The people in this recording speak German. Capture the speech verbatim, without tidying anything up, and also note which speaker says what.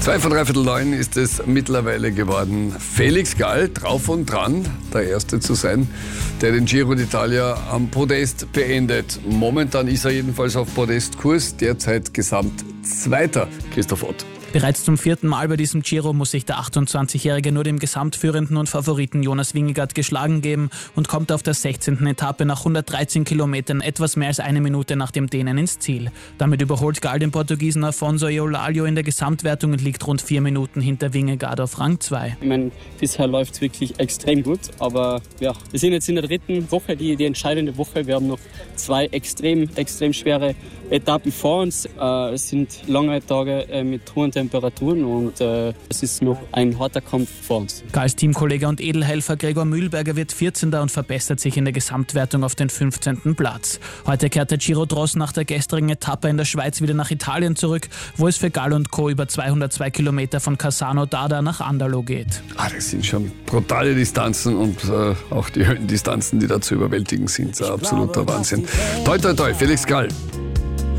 Speaker 1: Zwei von dreiviertel neun ist es mittlerweile geworden. Felix Gall, drauf und dran, der Erste zu sein, der den Giro d'Italia am Podest beendet. Momentan ist er jedenfalls auf Podestkurs, derzeit gesamt Zweiter, Christoph Ott.
Speaker 2: Bereits zum vierten Mal bei diesem Giro muss sich der achtundzwanzigjährige nur dem Gesamtführenden und Favoriten Jonas Vingegaard geschlagen geben und kommt auf der sechzehnten Etappe nach hundertdreizehn Kilometern etwas mehr als eine Minute nach dem Dänen ins Ziel. Damit überholt Gall den Portugiesen Afonso Eulálio in der Gesamtwertung und liegt rund vier Minuten hinter Vingegaard auf Rang zwei.
Speaker 3: Ich meine, bisher läuft es wirklich extrem gut, aber ja, wir sind jetzt in der dritten Woche, die, die entscheidende Woche. Wir haben noch zwei extrem, extrem schwere Etappen vor uns. Äh, es sind lange Tage äh, mit hohen Temperaturen und äh, es ist noch ein harter Kampf vor uns.
Speaker 2: Galls Teamkollege und Edelhelfer Gregor Mühlberger wird vierzehnter und verbessert sich in der Gesamtwertung auf den fünfzehnten Platz. Heute kehrt der Giro Dross nach der gestrigen Etappe in der Schweiz wieder nach Italien zurück, wo es für Gall und Co. über zweihundertzwei Kilometer von Cassano d'Adda nach Andalo geht.
Speaker 1: Ah, das sind schon brutale Distanzen und äh, auch die Höhendistanzen, die da zu überwältigen sind. Ein absoluter Wahnsinn. Toi, toi, toi, Felix Gall.